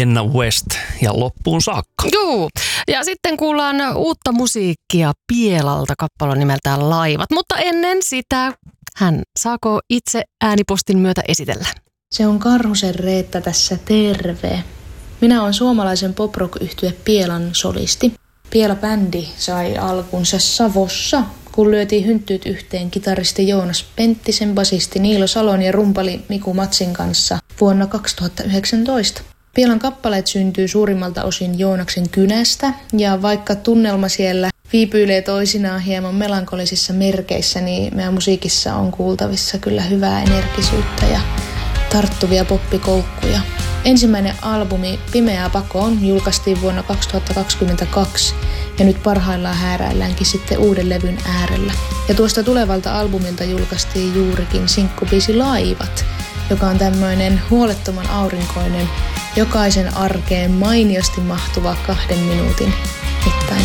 Enna West ja loppuun saakka. Juu, ja sitten kuullaan uutta musiikkia Pielalta, kappale nimeltään Laivat. Mutta ennen sitä hän saako itse äänipostin myötä esitellä? Se on Karhusen Reetta tässä, terve. Minä olen suomalaisen pop-rock-yhtye Pielan solisti. Piela-bändi sai alkunsa Savossa, kun lyötiin hynttyyt yhteen kitaristi Joonas Penttisen, basisti Niilo Salon ja rumpali Miku Matsin kanssa vuonna 2019. Pielan kappaleet syntyy suurimmalta osin Joonaksen kynästä, ja vaikka tunnelma siellä viipyilee toisinaan hieman melankolisissa merkeissä, niin meidän musiikissa on kuultavissa kyllä hyvää energisyyttä ja tarttuvia poppikoukkuja. Ensimmäinen albumi Pimeää pakoon julkaistiin vuonna 2022 ja nyt parhaillaan hääräilläänkin sitten uuden levyn äärellä. Ja tuosta tulevalta albumilta julkaistiin juurikin sinkkubiisi Laivat, joka on tämmöinen huolettoman aurinkoinen, jokaisen arkeen mainiosti mahtuva 2 minuutin mittainen